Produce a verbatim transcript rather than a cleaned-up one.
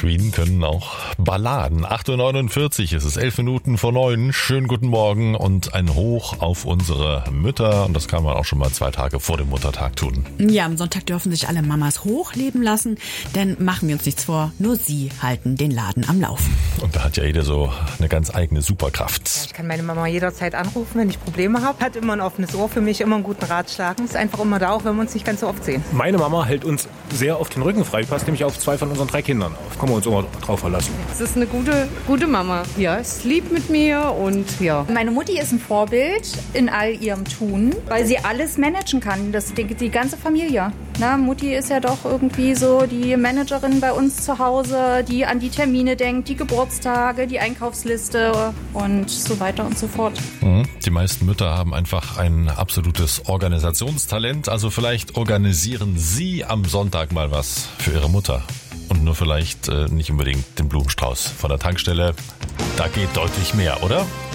Queen können auch Balladen. acht Uhr neunundvierzig ist es, elf Minuten vor neun. Schönen guten Morgen und ein Hoch auf unsere Mütter. Und das kann man auch schon mal zwei Tage vor dem Muttertag tun. Ja, am Sonntag dürfen sich alle Mamas hochleben lassen, denn machen wir uns nichts vor, nur sie halten den Laden am Laufen. Und da hat ja jeder so eine ganz eigene Superkraft. Ich kann meine Mama jederzeit anrufen, wenn ich Probleme habe. Hat immer ein offenes Ohr für mich, immer einen guten Ratschlag. Ist einfach immer da, auch wenn wir uns nicht ganz so oft sehen. Meine Mama hält uns sehr auf den Rücken frei, passt nämlich auf zwei von unseren drei Kindern auf. Können wir uns immer drauf verlassen. Es ist eine gute, gute Mama. Ja, ist lieb mit mir und ja. Meine Mutti ist ein Vorbild in all ihrem Tun, weil sie alles managen kann. Das, die, die ganze Familie. Na, Mutti ist ja doch irgendwie so die Managerin bei uns zu Hause, die an die Termine denkt, die Geburtstage, die Einkaufsliste und so weiter und so fort. Die meisten Mütter haben einfach ein absolutes Organisationstalent. Also vielleicht organisieren Sie am Sonntag mal was für Ihre Mutter. Und nur vielleicht äh, nicht unbedingt den Blumenstrauß von der Tankstelle. Da geht deutlich mehr, oder?